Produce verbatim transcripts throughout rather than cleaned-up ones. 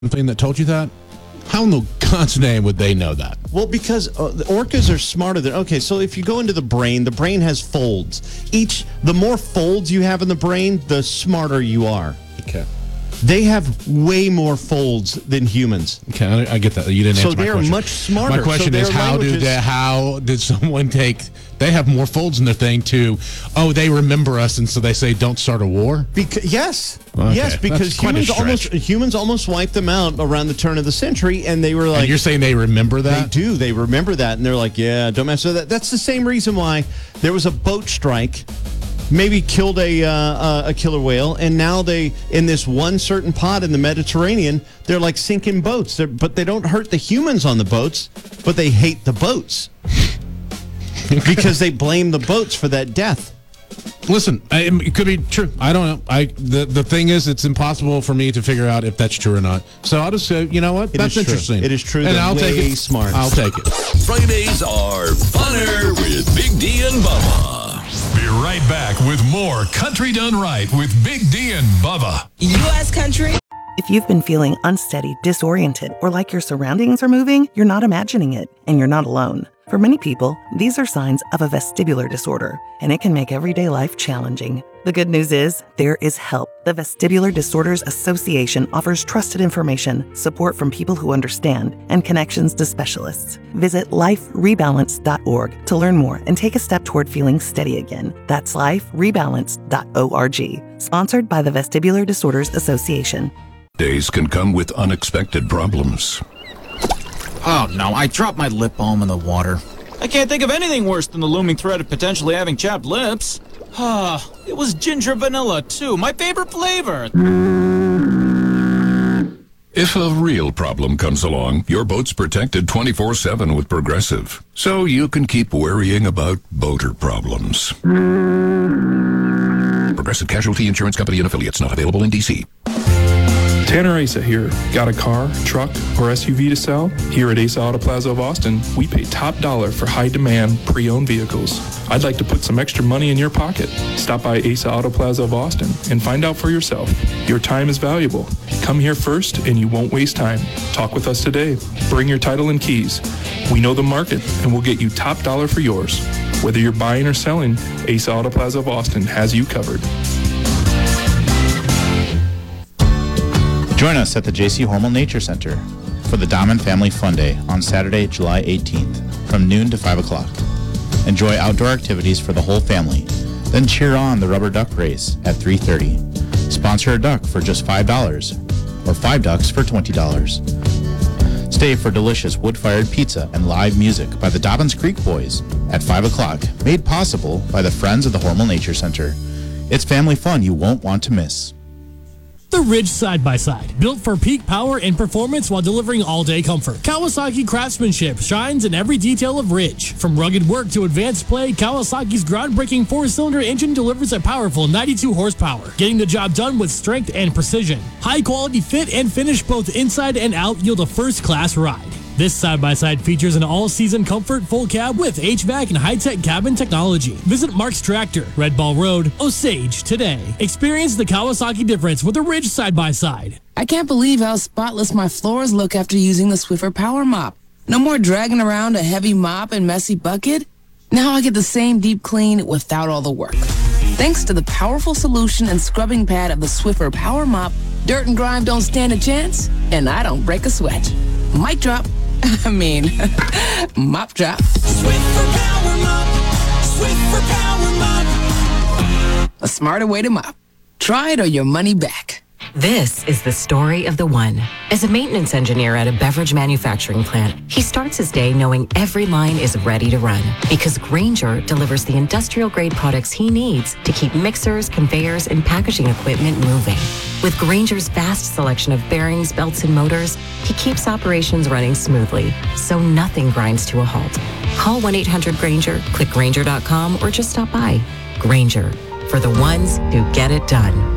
thing that told you that? How in the God's name would they know that? Well, because uh, the orcas are smarter than... Okay, so if you go into the brain, the brain has folds. Each, the more folds you have in the brain, the smarter you are. Okay. They have way more folds than humans. Okay, I, I get that. You didn't answer so my question. So they're much smarter. My question so is, how do they, how did someone take... They have more folds in their thing to, oh, they remember us, and so they say, don't start a war? Because, yes. Okay. Yes, because humans almost humans almost wiped them out around the turn of the century, and they were like... And you're saying they remember that? They do. They remember that, and they're like, yeah, don't mess with that. That's the same reason why there was a boat strike, maybe killed a uh, a killer whale, and now they, in this one certain pod in the Mediterranean, they're like sinking boats. They're, but they don't hurt the humans on the boats, but they hate the boats. Because they blame the boats for that death. Listen, I, it could be true. I don't know. I the the thing is, it's impossible for me to figure out if that's true or not. So I'll just say, you know what? It that's interesting. True. It is true. And I'll take it. Smart. I'll take it. Fridays are funner with Big D and Bubba. Be right back with more Country Done Right with Big D and Bubba. U S Country. If you've been feeling unsteady, disoriented, or like your surroundings are moving, you're not imagining it, and you're not alone. For many people, these are signs of a vestibular disorder, and it can make everyday life challenging. The good news is, there is help. The Vestibular Disorders Association offers trusted information, support from people who understand, and connections to specialists. Visit life rebalance dot org to learn more and take a step toward feeling steady again. That's life rebalance dot org. Sponsored by the Vestibular Disorders Association. Days can come with unexpected problems. Oh no, I dropped my lip balm in the water. I can't think of anything worse than the looming threat of potentially having chapped lips. Ah, it was ginger vanilla too, my favorite flavor. If a real problem comes along, your boat's protected twenty-four seven with Progressive. So you can keep worrying about boater problems. Progressive Casualty Insurance Company and Affiliates, not available in D C. Tanner Asa here. Got a car, truck, or S U V to sell? Here at Asa Auto Plaza of Austin, we pay top dollar for high-demand, pre-owned vehicles. I'd like to put some extra money in your pocket. Stop by Asa Auto Plaza of Austin and find out for yourself. Your time is valuable. Come here first and you won't waste time. Talk with us today. Bring your title and keys. We know the market and we'll get you top dollar for yours. Whether you're buying or selling, Asa Auto Plaza of Austin has you covered. Join us at the J C Hormel Nature Center for the Dahman Family Fun Day on Saturday, July eighteenth from noon to five o'clock. Enjoy outdoor activities for the whole family. Then cheer on the rubber duck race at three thirty. Sponsor a duck for just five dollars or five ducks for twenty dollars. Stay for delicious wood-fired pizza and live music by the Dobbins Creek Boys at five o'clock, made possible by the Friends of the Hormel Nature Center. It's family fun you won't want to miss. The Ridge Side-by-Side, built for peak power and performance while delivering all-day comfort. Kawasaki craftsmanship shines in every detail of Ridge. From rugged work to advanced play, Kawasaki's groundbreaking four-cylinder engine delivers a powerful ninety-two horsepower, getting the job done with strength and precision. High-quality fit and finish both inside and out yield a first-class ride. This side-by-side features an all-season comfort full cab with H V A C and high-tech cabin technology. Visit Mark's Tractor, Red Ball Road, Osage today. Experience the Kawasaki difference with the Ridge side-by-side. I can't believe how spotless my floors look after using the Swiffer Power Mop. No more dragging around a heavy mop and messy bucket. Now I get the same deep clean without all the work. Thanks to the powerful solution and scrubbing pad of the Swiffer Power Mop, dirt and grime don't stand a chance, and I don't break a sweat. Mic drop. I mean, mop drop. Swiffer Power Mop. Swiffer Power Mop. A smarter way to mop. Try it or your money back. This is the story of the one. As a maintenance engineer at a beverage manufacturing plant, he starts his day knowing every line is ready to run because Grainger delivers the industrial-grade products he needs to keep mixers, conveyors, and packaging equipment moving. With Grainger's vast selection of bearings, belts, and motors, he keeps operations running smoothly, so nothing grinds to a halt. Call one eight hundred Grainger, click Grainger dot com, or just stop by. Grainger, for the ones who get it done.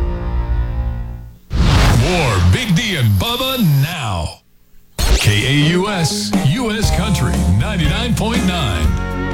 More Big D and Bubba now. K A U S, U S Country ninety-nine point nine.